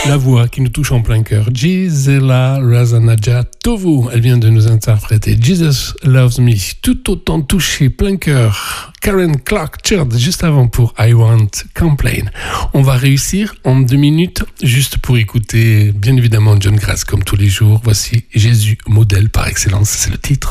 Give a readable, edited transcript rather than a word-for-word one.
La voix qui nous touche en plein cœur. Gisela Razanaja Tovu. Elle vient de nous interpréter Jesus Loves Me. Tout autant touché, plein cœur. Karen Clark Churd, juste avant pour I Won't Complain. On va réussir en 2 minutes, juste pour écouter, bien évidemment, John Grass comme tous les jours. Voici Jésus, modèle par excellence, c'est le titre.